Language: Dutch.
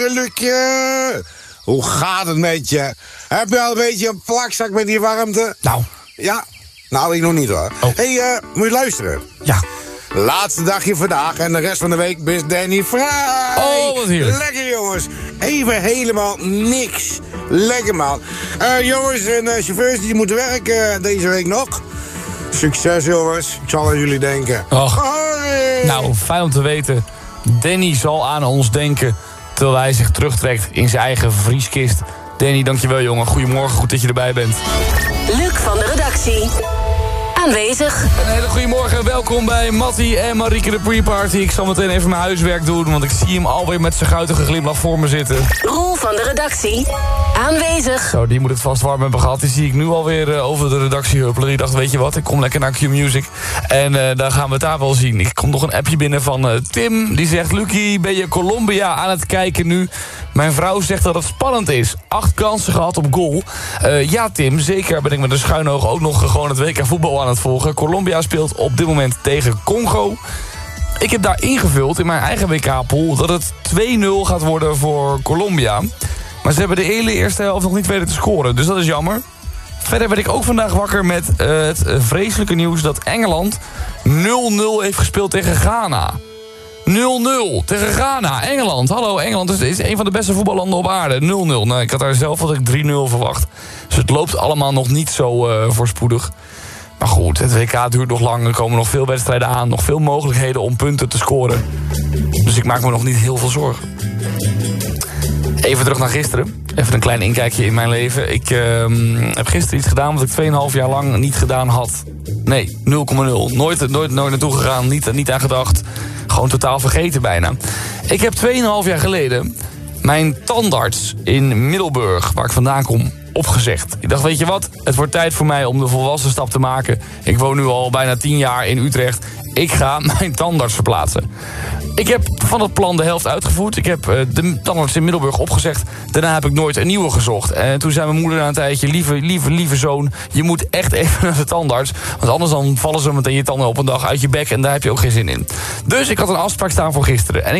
Lukje. Hoe gaat het met je? Heb je al een beetje een plakzak met die warmte? Nou. Ja? Nou, ik nog niet hoor. Oh. Hé, moet je luisteren? Ja. Laatste dagje vandaag en de rest van de week is Danny vrij. Oh, wat heerlijk. Lekker jongens. Even helemaal niks. Lekker man. Jongens en chauffeurs die moeten werken deze week nog. Succes jongens. Ik zal aan jullie denken. Och. Hoi. Nou, fijn om te weten. Danny zal aan ons denken terwijl hij zich terugtrekt in zijn eigen vrieskist. Danny, dankjewel jongen. Goedemorgen, goed dat je erbij bent. Luc van de redactie. Aanwezig. Een hele goede morgen, welkom bij Mattie en Marieke de pre-party. Ik zal meteen even mijn huiswerk doen, want ik zie hem alweer met zijn guitige glimlach voor me zitten. Roel van de redactie. Aanwezig. Zo, die moet het vast warm hebben gehad. Die zie ik nu alweer over de redactie huppelen. Die dacht, weet je wat, ik kom lekker naar Q-Music. En dan gaan we het daar wel zien. Ik kom nog een appje binnen van Tim. Die zegt, Lucie, ben je Colombia aan het kijken nu? Mijn vrouw zegt dat het spannend is. 8 kansen gehad op goal. Ja, Tim, zeker ben ik met een schuin oog ook nog gewoon het WK voetbal aan het volgen. Colombia speelt op dit moment tegen Congo. Ik heb daar ingevuld in mijn eigen WK-pool dat het 2-0 gaat worden voor Colombia. Maar ze hebben de hele eerste helft nog niet weten te scoren, dus dat is jammer. Verder werd ik ook vandaag wakker met het vreselijke nieuws dat Engeland 0-0 heeft gespeeld tegen Ghana. 0-0 tegen Ghana, Engeland. Hallo, Engeland is een van de beste voetballanden op aarde. 0-0. Nou, ik had daar zelf 3-0 verwacht. Dus het loopt allemaal nog niet zo voorspoedig. Maar goed, het WK duurt nog lang. Er komen nog veel wedstrijden aan. Nog veel mogelijkheden om punten te scoren. Dus ik maak me nog niet heel veel zorgen. Even terug naar gisteren. Even een klein inkijkje in mijn leven. Ik heb gisteren iets gedaan wat ik 2,5 jaar lang niet gedaan had. Nee, 0,0. Nooit naartoe gegaan, niet aan gedacht. Gewoon totaal vergeten bijna. Ik heb 2,5 jaar geleden mijn tandarts in Middelburg, waar ik vandaan kom, opgezegd. Ik dacht, weet je wat? Het wordt tijd voor mij om de volwassen stap te maken. Ik woon nu al bijna 10 jaar in Utrecht. Ik ga mijn tandarts verplaatsen. Ik heb van het plan de helft uitgevoerd. Ik heb de tandarts in Middelburg opgezegd. Daarna heb ik nooit een nieuwe gezocht. En toen zei mijn moeder na een tijdje, lieve zoon, je moet echt even naar de tandarts. Want anders dan vallen ze meteen je tanden op een dag uit je bek en daar heb je ook geen zin in. Dus ik had een afspraak staan voor gisteren. En